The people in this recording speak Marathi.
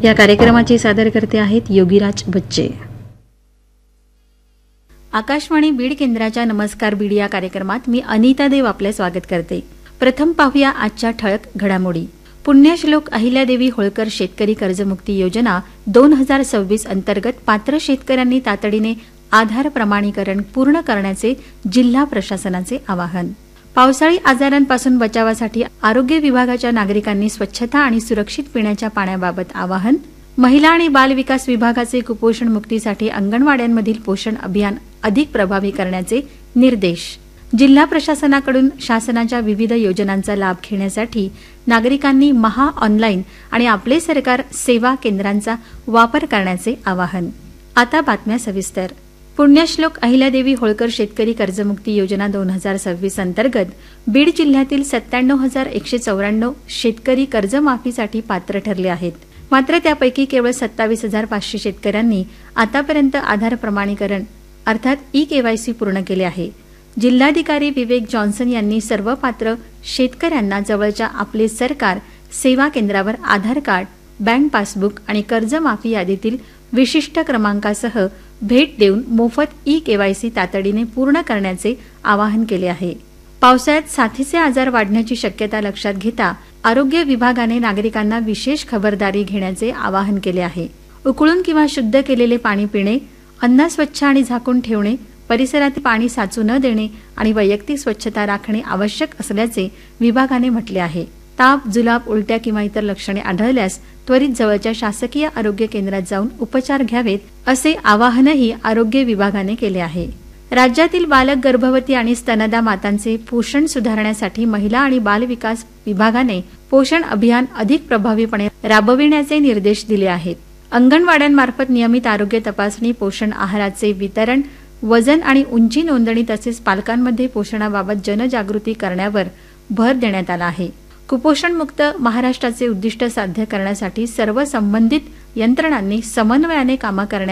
या कार्यक्रमाचे सादरकर्ते आहेत योगीराज बच्चे. आकाशवाणी बीड केंद्राच्या नमस्कार बीड या कार्यक्रमात मी अनिता देव आपले स्वागत करते. प्रथम पाहूया आजच्या ठळक घडामोडी. पुण्यश्लोक अहिल्यादेवी होळकर शेतकरी कर्जमुक्ती योजना 2026 अंतर्गत पात्र शेतकऱ्यांनी तातडीने आधार प्रमाणीकरण पूर्ण करण्याचे जिल्हा प्रशासनाचे आवाहन. पावसाळी आजारांपासून बचावासाठी आरोग्य विभागाच्या नागरिकांनी स्वच्छता आणि सुरक्षित पिण्याच्या पाण्याबाबत आवाहन. महिला आणि बाल विकास विभागाचे कुपोषण मुक्तीसाठी अंगणवाड्यांमधील पोषण अभियान अधिक प्रभावी करण्याचे निर्देश. जिल्हा प्रशासनाकडून शासनाच्या विविध योजनांचा लाभ घेण्यासाठी नागरिकांनी महा ऑनलाईन आणि आपले सरकार सेवा केंद्रांचा वापर करण्याचे आवाहन. आता बातम्या सविस्तर. पुण्यश्लोक अहिल्यादेवी होळकर शेतकरी कर्जमुक्ती योजना 2026 अंतर्गत बीड जिल्ह्यातील 97,194 शेतकरी कर्जमाफीसाठी पात्र ठरले आहेत. मात्र त्यापैकी केवळ 27,500 शेतकऱ्यांनी आतापर्यंत आधार प्रमाणीकरण अर्थात ई-केवायसी पूर्ण केले आहे. जिल्हाधिकारी विवेक जॉन्सन यांनी सर्व पात्र शेतकऱ्यांना जवळच्या आपले सरकार सेवा केंद्रावर आधार कार्ड, बँक पासबुक आणि कर्जमाफी यादीतील विशिष्ट क्रमांकासह भेट देऊन मोफत ई-केवायसी तातडीने पूर्ण करण्याचे आवाहन केले आहे. पावसाळ्यात साथीचे आजार वाढण्याची शक्यता लक्षात घेता आरोग्य विभागाने नागरिकांना विशेष खबरदारी घेण्याचे आवाहन केले आहे. उकळून किंवा शुद्ध केलेले पाणी पिणे, अन्न स्वच्छ आणि झाकून ठेवणे, परिसरात पाणी साचू न देणे आणि वैयक्तिक स्वच्छता राखणे आवश्यक असल्याचे विभागाने म्हटले आहे. ताप, जुलाब, उलट्या किंवा इतर लक्षणे आढळल्यास त्वरित जवळच्या शासकीय आरोग्य केंद्रात जाऊन उपचार घ्यावेत असे आवाहनही आरोग्य विभागाने केले आहे. राज्यातील बालक, गर्भवती आणि स्तनदा मातांचे पोषण सुधारण्यासाठी महिला आणि बाल विकास विभागाने पोषण अभियान अधिक प्रभावीपणे राबविण्याचे निर्देश दिले आहेत. अंगणवाड्यांमार्फत नियमित आरोग्य तपासणी, पोषण आहाराचे वितरण, वजन आणि उंची नोंदणी तसेच पालकांमध्ये पोषणाबाबत जनजागृती करण्यावर भर देण्यात आला आहे. कुपोषणमुक्त महाराष्ट्राचे उद्दिष्ट साध्य करण्यासाठी सर्व संबंधित यंत्रणांनी समन्वयाने कामे करण्यात